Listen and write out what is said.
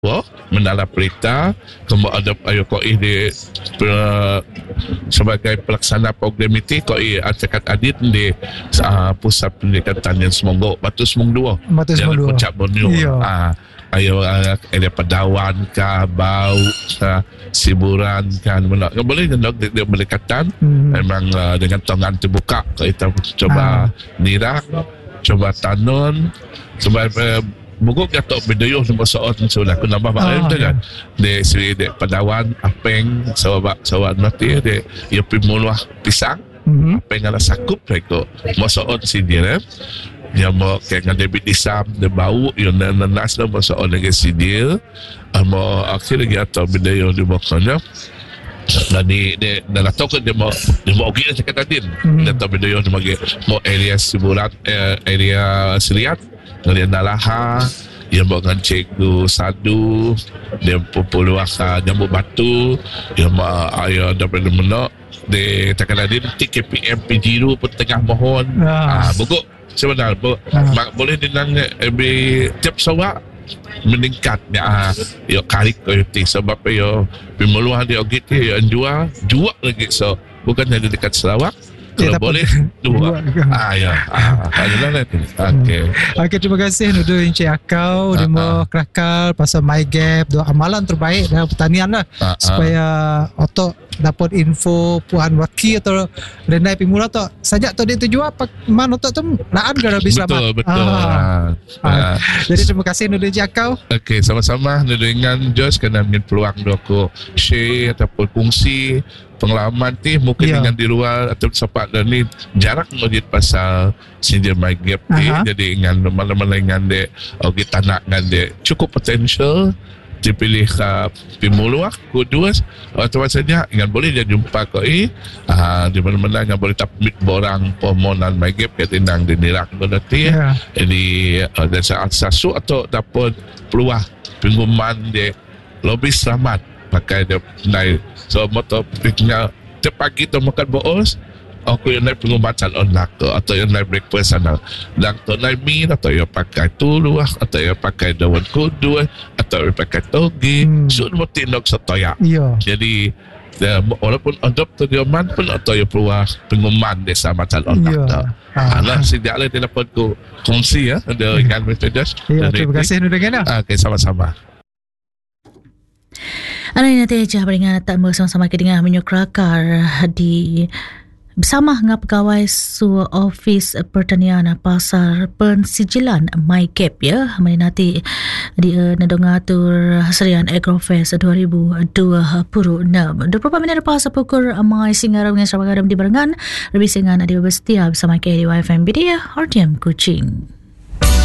mendalam berita kemudian ada ayo koi di sebagai pelaksana program itu koi Acakat Adit di pusat pendidikan tanian Semonggok Batu Semong 2 Semong 2 Puncak Borneo. Ayo ada pedawan kah, bau kah, siburan kan, boleh dia berdekatan. Memang dengan tangan terbuka kita coba nirak, coba tanun, coba bukuk gatok bidayuh nombor soal sudah aku nambah maklum tu kan de suri de padawan apeng sawat mati de ia pimuluah pisang apeng ala sakup reko mo soal sindir dia mo kaya nga David Isam de bau yung nanas na mo soal lagi sindir mo akhir lagi atau bidayuh di bokanya na nalatok dia mo ogi na Acakat Adit na to bidayuh di mo area siburat area siriat dia nalaha dia buat dengan cikgu sadu dia populasi nyambut batu dia ayah daripada menok dia Acakat Adit TKPM P0 pun tengah mohon bukuk sebenarnya boleh dinang tiap sawak meningkat ya karik itu sebab ya pemuluhan dia gitu ya jual lagi so bukan hanya dekat Sarawak. Kalau boleh dua. Okey, terima kasih Nudu Encik Akau demo kerakal pasal MyGap, doa amalan terbaik dalam pertanian lah supaya otok dapat info puan waki atau renai pimula tu saja tu dia tuju apa man otok tu laan ke lebih selamat. Betul. Jadi terima kasih Nudu Encik Akau. Okey, sama-sama Nudu dengan Jos kena ambil peluang aku share ataupun kongsi pengalaman ni mungkin dengan di luar atau sempat ni jarak ngojit pasal sindir MyGap ni jadi dengan malam-malam dengan dia kita nak dengan dia cukup potensial dipilih ke pimuluak kedua atau saja dengan boleh dia jumpa koi di mana-mana yang boleh tapmit borang permohonan MyGap ke tindang di nirak berarti jadi dan saat sasu atau dapat peluang pengumuman dia lebih selamat pakai dia naik so motor piknya tiap pagi tu makan boos aku yang naik pengubatan onak atau yang naik breakfast sana dan tu naik min atau yang pakai tuluah atau yang pakai daun kudu atau yang pakai togi sudah tindak setoyak jadi walaupun untuk tu dia man pun atau yang peluang pengumuman desa macam onak tu alah sejak lah dia dapat ku kongsi ada dengan Mr. Terima kasih Nudengan. Okay, sama-sama. Anak nanti aja beringat tak bersama-sama kita dengan menyokrakar di bersama dengan pegawai Ofis Pertanian Pasar Pensijilan MyGap ya. Mari nanti di nadongatur Serian Agrofest 2026. 24 minit lepas pukul mai singgara dengan Sarawak di Barengan lebih singan ada berstia bersama KDY FM BDA RTM Kuching.